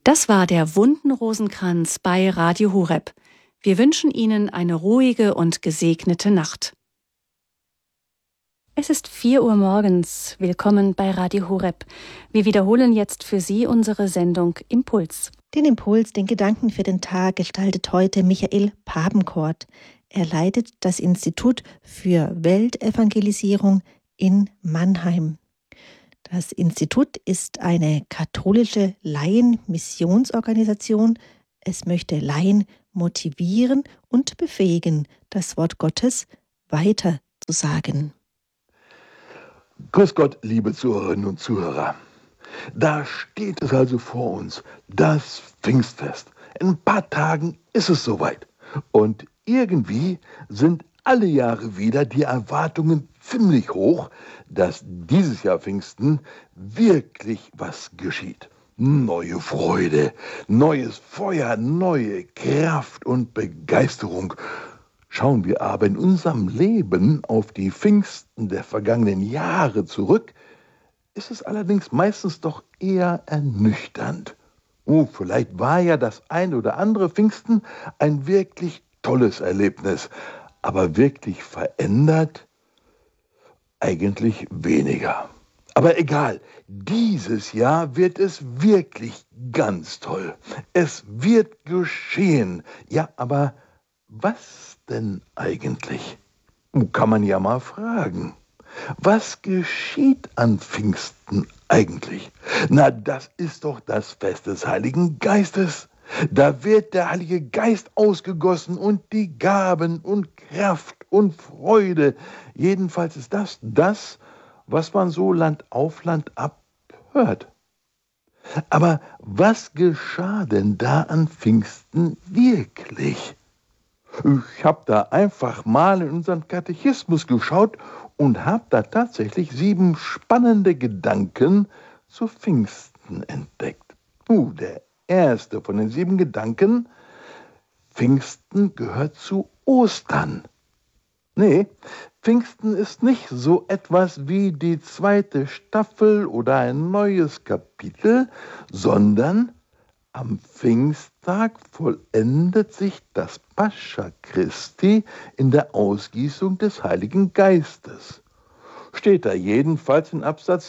Das war der Wunden-Rosenkranz bei Radio Horeb. Wir wünschen Ihnen eine ruhige und gesegnete Nacht. Es ist 4 Uhr morgens. Willkommen bei Radio Horeb. Wir wiederholen jetzt für Sie unsere Sendung Impuls. Den Impuls, den Gedanken für den Tag gestaltet heute Michael Papenkort. Er leitet das Institut für Weltevangelisierung in Mannheim. Das Institut ist eine katholische Laien-Missionsorganisation. Es möchte Laien motivieren und befähigen, das Wort Gottes weiterzusagen. Grüß Gott, liebe Zuhörerinnen und Zuhörer. Da steht es also vor uns, das Pfingstfest. In ein paar Tagen ist es soweit. Und irgendwie sind alle Jahre wieder die Erwartungen ziemlich hoch, dass dieses Jahr Pfingsten wirklich was geschieht. Neue Freude, neues Feuer, neue Kraft und Begeisterung. Schauen wir aber in unserem Leben auf die Pfingsten der vergangenen Jahre zurück, ist es allerdings meistens doch eher ernüchternd. Vielleicht war ja das ein oder andere Pfingsten ein wirklich tolles Erlebnis, aber wirklich verändert eigentlich weniger. Aber egal, dieses Jahr wird es wirklich ganz toll. Es wird geschehen. Ja, aber was denn eigentlich? Kann man ja mal fragen. Was geschieht an Pfingsten eigentlich? Na, das ist doch das Fest des Heiligen Geistes. Da wird der Heilige Geist ausgegossen und die Gaben und Kraft und Freude. Jedenfalls ist das, was man so Land auf Land ab hört. Aber was geschah denn da an Pfingsten wirklich? Ich habe da einfach mal in unseren Katechismus geschaut und habe da tatsächlich 7 spannende Gedanken zu Pfingsten entdeckt. Der erste von den 7 Gedanken: Pfingsten gehört zu Ostern. Nee, Pfingsten ist nicht so etwas wie die 2. Staffel oder ein neues Kapitel, sondern am Pfingsttag vollendet sich das Pascha Christi in der Ausgießung des Heiligen Geistes. Steht da jedenfalls in Absatz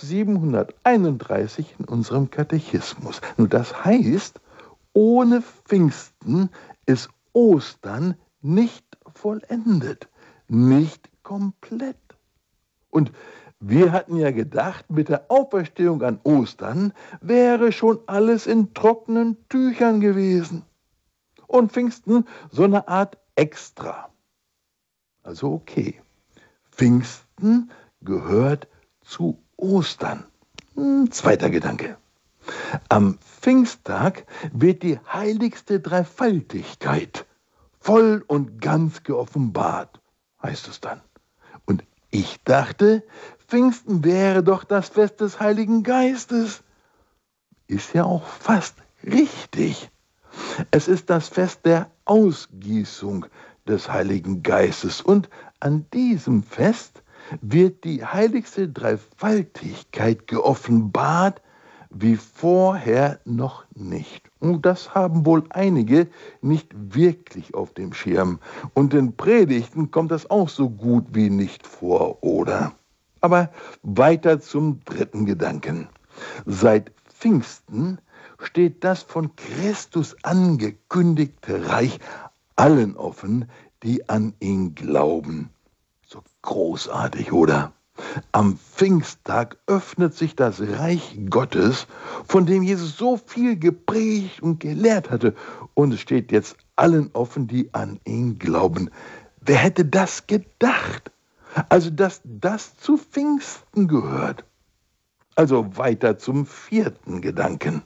731 in unserem Katechismus. Nun, das heißt, ohne Pfingsten ist Ostern nicht vollendet, nicht komplett. Und wir hatten ja gedacht, mit der Auferstehung an Ostern wäre schon alles in trockenen Tüchern gewesen. Und Pfingsten so eine Art Extra. Also okay, Pfingsten gehört zu Ostern. Zweiter Gedanke. Am Pfingsttag wird die heiligste Dreifaltigkeit voll und ganz geoffenbart, heißt es dann. Und ich dachte, Pfingsten wäre doch das Fest des Heiligen Geistes. Ist ja auch fast richtig. Es ist das Fest der Ausgießung des Heiligen Geistes. Und an diesem Fest wird die heiligste Dreifaltigkeit geoffenbart, wie vorher noch nicht. Und das haben wohl einige nicht wirklich auf dem Schirm. Und in Predigten kommt das auch so gut wie nicht vor, oder? Aber weiter zum dritten Gedanken. Seit Pfingsten steht das von Christus angekündigte Reich allen offen, die an ihn glauben. So großartig, oder? Am Pfingsttag öffnet sich das Reich Gottes, von dem Jesus so viel gepredigt und gelehrt hatte. Und es steht jetzt allen offen, die an ihn glauben. Wer hätte das gedacht? Also, dass das zu Pfingsten gehört. Also weiter zum 4. Gedanken.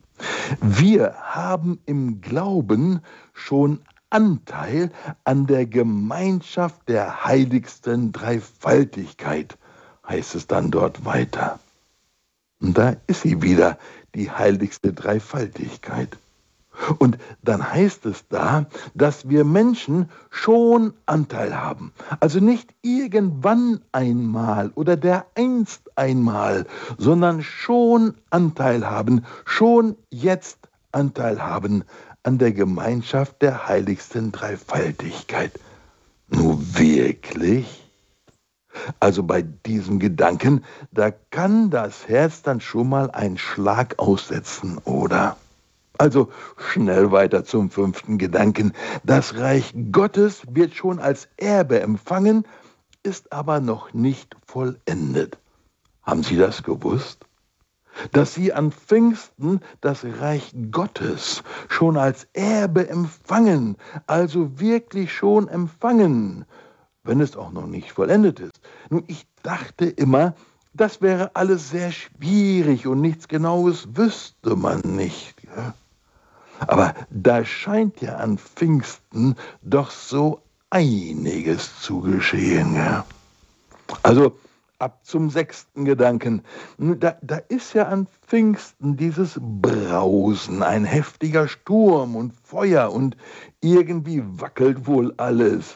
Wir haben im Glauben schon Anteil an der Gemeinschaft der heiligsten Dreifaltigkeit, heißt es dann dort weiter. Und da ist sie wieder, die heiligste Dreifaltigkeit. Und dann heißt es da, dass wir Menschen schon Anteil haben. Also nicht irgendwann einmal oder dereinst einmal, sondern schon Anteil haben, schon jetzt Anteil haben an der Gemeinschaft der heiligsten Dreifaltigkeit. Nun wirklich? Also bei diesem Gedanken, da kann das Herz dann schon mal einen Schlag aussetzen, oder? Also schnell weiter zum 5. Gedanken. Das Reich Gottes wird schon als Erbe empfangen, ist aber noch nicht vollendet. Haben Sie das gewusst? Dass Sie an Pfingsten das Reich Gottes schon als Erbe empfangen, also wirklich schon empfangen, wenn es auch noch nicht vollendet ist. Nun, ich dachte immer, das wäre alles sehr schwierig und nichts Genaues wüsste man nicht. Ja? Aber da scheint ja an Pfingsten doch so einiges zu geschehen. Ja? Also ab zum 6. Gedanken. Da ist ja an Pfingsten dieses Brausen, ein heftiger Sturm und Feuer und irgendwie wackelt wohl alles.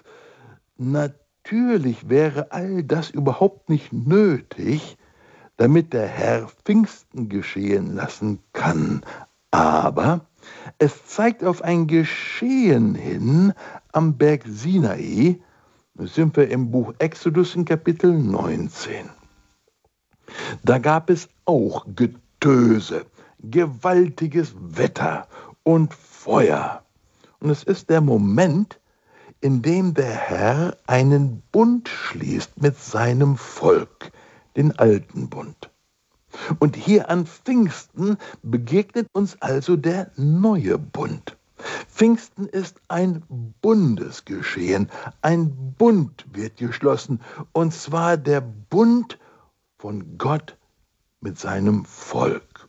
Natürlich wäre all das überhaupt nicht nötig, damit der Herr Pfingsten geschehen lassen kann. Aber es zeigt auf ein Geschehen hin am Berg Sinai. Da sind wir im Buch Exodus in Kapitel 19. Da gab es auch Getöse, gewaltiges Wetter und Feuer. Und es ist der Moment, in dem der Herr einen Bund schließt mit seinem Volk, den alten Bund. Und hier an Pfingsten begegnet uns also der neue Bund. Pfingsten ist ein Bundesgeschehen. Ein Bund wird geschlossen, und zwar der Bund von Gott mit seinem Volk.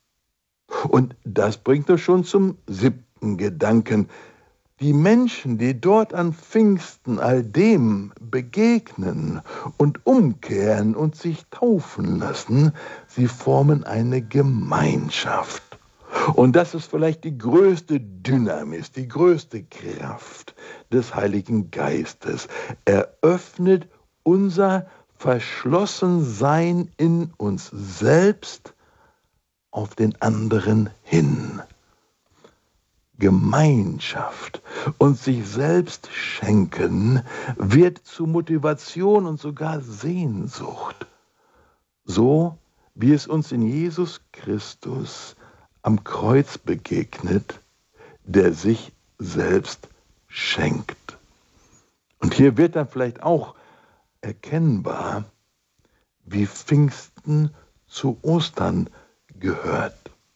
Und das bringt uns schon zum 7. Gedanken. Die Menschen, die dort an Pfingsten all dem begegnen und umkehren und sich taufen lassen, sie formen eine Gemeinschaft. Und das ist vielleicht die größte Dynamis, die größte Kraft des Heiligen Geistes. Er öffnet unser Verschlossensein in uns selbst auf den anderen hin. Gemeinschaft und sich selbst schenken wird zu Motivation und sogar Sehnsucht. So wie es uns in Jesus Christus am Kreuz begegnet, der sich selbst schenkt. Und hier wird dann vielleicht auch erkennbar, wie Pfingsten zu Ostern gehört.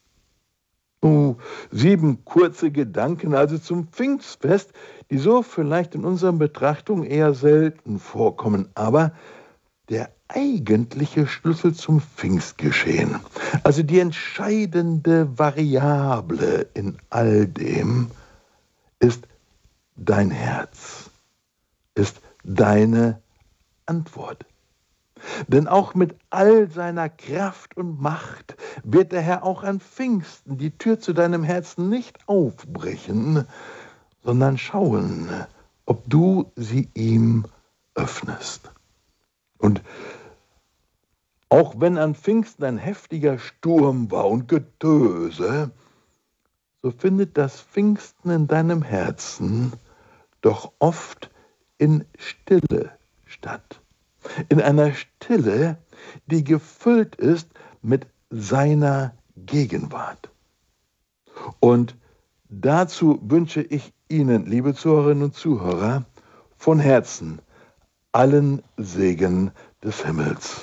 7 kurze Gedanken also zum Pfingstfest, die so vielleicht in unseren Betrachtungen eher selten vorkommen, aber der eigentliche Schlüssel zum Pfingstgeschehen, also die entscheidende Variable in all dem, ist dein Herz, ist deine Antwort. Denn auch mit all seiner Kraft und Macht wird der Herr auch an Pfingsten die Tür zu deinem Herzen nicht aufbrechen, sondern schauen, ob du sie ihm öffnest. Und auch wenn an Pfingsten ein heftiger Sturm war und Getöse, so findet das Pfingsten in deinem Herzen doch oft in Stille statt. In einer Stille, die gefüllt ist mit seiner Gegenwart. Und dazu wünsche ich Ihnen, liebe Zuhörerinnen und Zuhörer, von Herzen allen Segen des Himmels.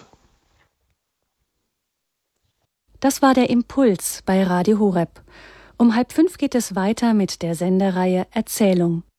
Das war der Impuls bei Radio Horeb. Um 4:30 geht es weiter mit der Sendereihe Erzählung.